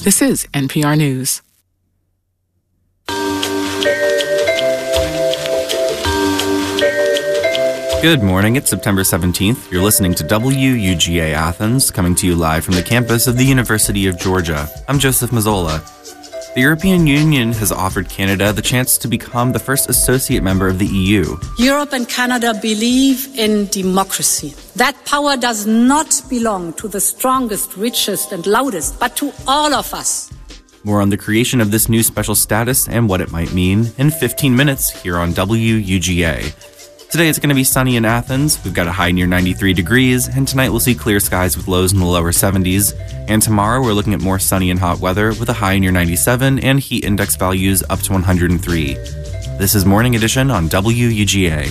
This is NPR News. Good morning, it's September 17th. You're listening to WUGA Athens, coming to you live from the campus of the University of Georgia. I'm Joseph Mazzola. The European Union has offered Canada the chance to become the first associate member of the EU. Europe and Canada believe in democracy. That power does not belong to the strongest, richest, and loudest, but to all of us. More on the creation of this new special status and what it might mean in 15 minutes here on WUGA. Today it's going to be sunny in Athens. We've got a high near 93 degrees, and tonight we'll see clear skies with lows in the lower 70s. And tomorrow we're looking at more sunny and hot weather with a high near 97 and heat index values up to 103. This is Morning Edition on WUGA.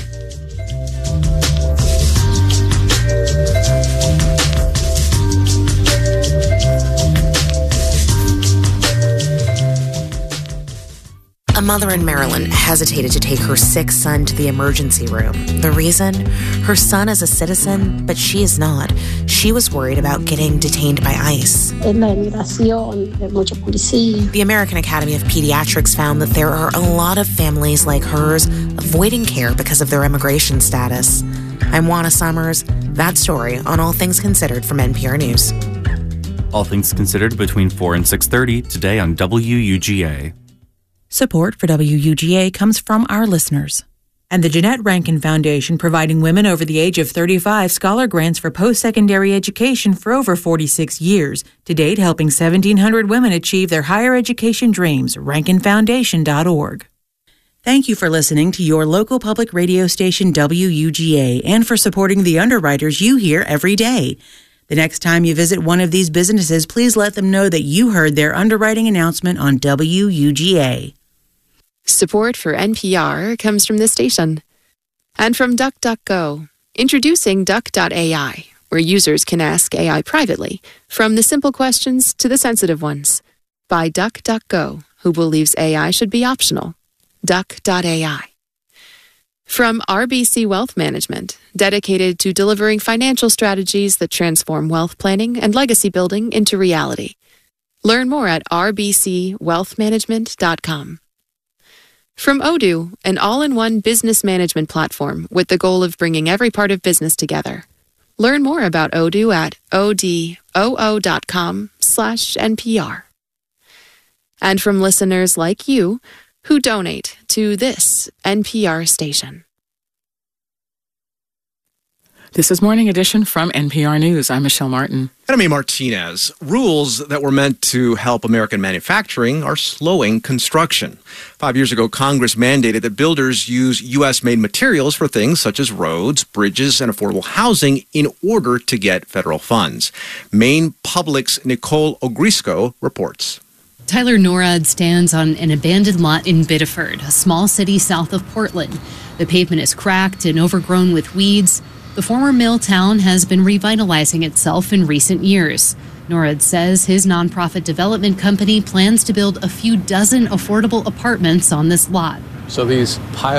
A mother in Maryland hesitated to take her sick son to the emergency room. The reason? Her son is a citizen, but she is not. She was worried about getting detained by ICE. The American Academy of Pediatrics found that there are a lot of families like hers avoiding care because of their immigration status. I'm Juana Summers. That story on All Things Considered from NPR News. All Things Considered between 4 and 6:30 today on WUGA. Support for WUGA comes from our listeners. And the Jeanette Rankin Foundation, providing women over the age of 35 scholar grants for post-secondary education for over 46 years. To date, helping 1,700 women achieve their higher education dreams. RankinFoundation.org. Thank you for listening to your local public radio station WUGA and for supporting the underwriters you hear every day. The next time you visit one of these businesses, please let them know that you heard their underwriting announcement on WUGA. Support for NPR comes from this station. And from DuckDuckGo, introducing Duck.ai, where users can ask AI privately, from the simple questions to the sensitive ones. By DuckDuckGo, who believes AI should be optional. Duck.ai. From RBC Wealth Management, dedicated to delivering financial strategies that transform wealth planning and legacy building into reality. Learn more at rbcwealthmanagement.com. From Odoo, an all-in-one business management platform with the goal of bringing every part of business together. Learn more about Odoo at odoo.com/NPR. And from listeners like you who donate to this NPR station. This is Morning Edition from NPR News. I'm Michelle Martin. And I'm A. Martinez. Rules that were meant to help American manufacturing are slowing construction. 5 years ago, Congress mandated that builders use U.S.-made materials for things such as roads, bridges, and affordable housing in order to get federal funds. Maine Public's Nicole Ogrisco reports. Tyler Norad stands on an abandoned lot in Biddeford, a small city south of Portland. The pavement is cracked and overgrown with weeds. The former mill town has been revitalizing itself in recent years. Norad says his nonprofit development company plans to build a few dozen affordable apartments on this lot. So these piles